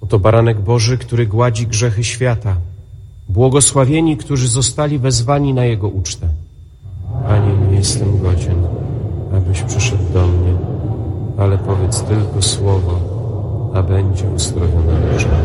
Oto baranek Boży, który gładzi grzechy świata. Błogosławieni, którzy zostali wezwani na Jego ucztę. Panie, nie jestem godzien, abyś przyszedł do mnie, ale powiedz tylko słowo, a będzie uzdrowiona dusza.